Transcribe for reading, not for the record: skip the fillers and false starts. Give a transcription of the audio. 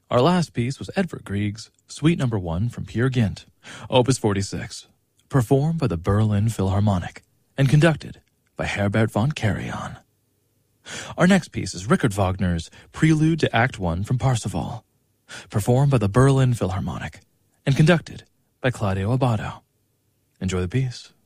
Our last piece was Edvard Grieg's Suite No. 1 from Peer Gynt, Opus 46, performed by the Berlin Philharmonic and conducted by Herbert von Karajan. Our next piece is Richard Wagner's Prelude to Act 1 from Parsifal, performed by the Berlin Philharmonic and conducted by Claudio Abbado. Enjoy the piece.